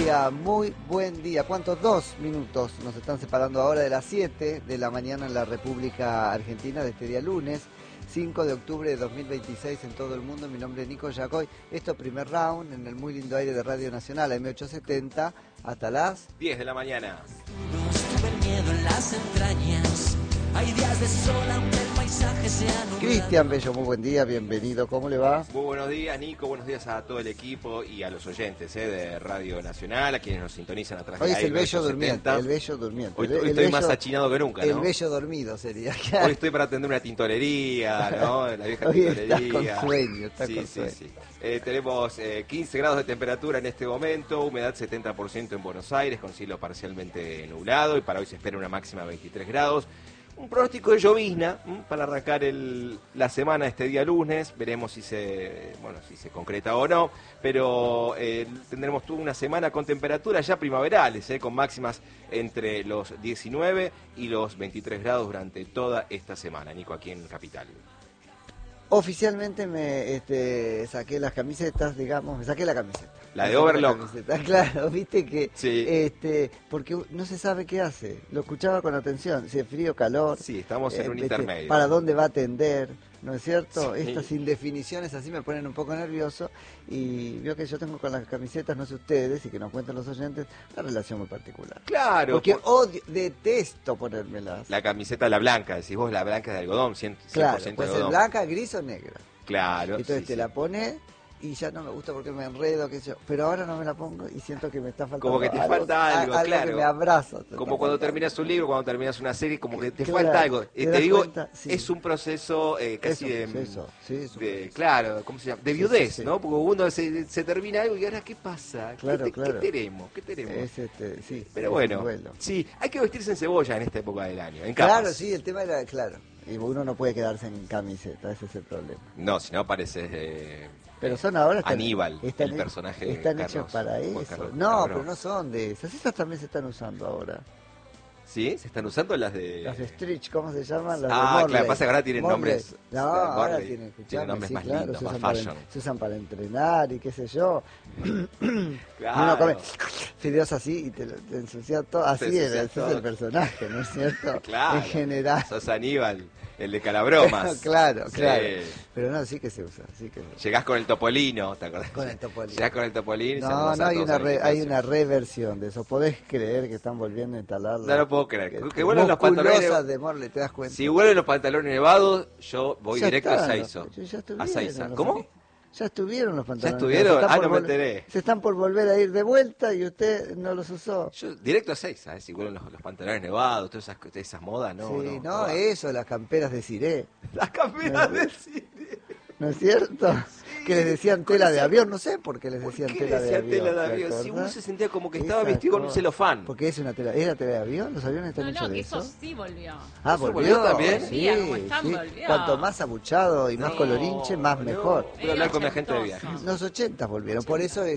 muy buen día. ¿Cuántos? 2 minutos nos están separando ahora de las 7 de la mañana en la República Argentina de este día lunes, 5 de octubre de 2026 en todo el mundo. Mi nombre es Nico Yacoy. Esto es Primer Round en el muy lindo aire de Radio Nacional, M870, hasta las 10 de la mañana. Tuve miedo en las entrañas. Hay días de sol aunque el paisaje sea nublado. Cristian Bello, muy buen día, bienvenido, ¿cómo le va? Muy buenos días, Nico, buenos días a todo el equipo y a los oyentes de Radio Nacional, a quienes nos sintonizan atrás de Hoy la es el Bello 870. durmiente, el Bello durmiente. Hoy El estoy bello, más achinado que nunca, ¿no? El Bello dormido sería. Hoy estoy para atender una tintorería, ¿no? La vieja Hoy tintorería. está con sueño, está con sueño. Sí. Tenemos 15 grados de temperatura en este momento, humedad 70% en Buenos Aires, con cielo parcialmente nublado, y para hoy se espera una máxima de 23 grados. Un pronóstico de llovizna para arrancar la semana este día lunes. Veremos si se concreta o no, pero tendremos toda una semana con temperaturas ya primaverales, con máximas entre los 19 y los 23 grados durante toda esta semana, Nico, aquí en Capital. Oficialmente me saqué las camisetas, digamos, me saqué la camiseta. La de Overlock. Claro, viste que, sí. porque no se sabe qué hace. Lo escuchaba con atención, si es frío, calor. Sí, estamos en un intermedio. ¿Para dónde va a atender? ¿No es cierto? Sí. Estas indefiniciones así me ponen un poco nervioso, y veo que yo tengo con las camisetas, no sé ustedes, y que nos cuenten los oyentes, una relación muy particular. Claro. Porque detesto ponérmelas. La camiseta, la blanca, decís vos, la blanca de algodón, 100% Claro, de puede ser algodón. blanca, gris o negra. Claro. Entonces sí, te la pones y ya no me gusta porque me enredo, qué sé yo. Pero ahora no me la pongo y siento que me está faltando como que te falta algo, claro. que me abraza. Como cuando terminas un libro, cuando terminas una serie, como que te Claro, falta algo. te Te digo, cuenta, sí. es un proceso casi es un proceso. claro, ¿cómo se llama? De viudez, sí. ¿no? Porque uno se termina algo y ahora, ¿qué pasa? Claro, ¿Qué claro. tenemos? ¿Qué tenemos? Sí, Pero es bueno, un duelo. sí, hay que vestirse en cebolla en esta época del año, en capas. Claro, sí, el tema era, claro. Y uno no puede quedarse en camiseta, ese es el problema. No, si no pareces Pero son ahora... Aníbal, el personaje de están Carlos, hechos para Juan eso. Carlos No, Carlos. pero no son de esas. Esas también se están usando ahora. ¿Sí? ¿Se están usando las de...? Las de Stretch, ¿cómo se llaman? Las de claro, Morley. pasa que ahora tienen Morley. nombres... No, ahora Morley, tienen, escuchame, tienen nombres sí, más claro, lindos, se más usan fashion. se usan para entrenar y qué sé yo. Claro. Uno come fideos así y te ensucia todo. Así ensucia ese todo. es el personaje, ¿no es cierto? Claro. En general. Sos Aníbal, el de Calabromas. Claro, Sí. claro. Pero no, sí que se usa. Sí que... Llegás con el Topolino, ¿te acordás? Con el Topolino. Llegás con el Topolino y No, saludás no, a hay todos una, al gimnasio. hay una reversión de eso. ¿Podés creer que están volviendo a instalarla? No lo puedo creer. Que vuelven los pantalones... musculosas de Morley, ¿te das cuenta? Si vuelven los pantalones nevados, yo voy Ya directo a están, Seizo. ya A estuvieron Seiza. los ¿Cómo? pantalones. Ya estuvieron los pantalones. ¿Ya estuvieron? Se están Ah, por no me volver- enteré. Se están por volver a ir de vuelta y usted no los usó. Yo directo a Seiza, si vuelven los pantalones nevados, todas esas modas, no. Sí, no, va. eso, las camperas de Ciré, Las camperas de cine. ¿no es cierto? Que les decían tela de avión, no sé por qué les ¿Por decían qué tela de decía avión. tela de ¿te avión? Si acordás? uno se sentía como que estaba Esa vestido con un cosa. celofán. Porque es una tela, ¿era tela de avión? ¿Los aviones están hechos No, de que eso? eso sí volvió. Ah, ¿Eso volvió volvió también? Sí, Como están, sí. volvió. Cuanto más abuchado y más No, colorinche, más no. mejor. Quiero hablar con mi agente de viajes. Ochentoso. Los 80 volvieron, por eso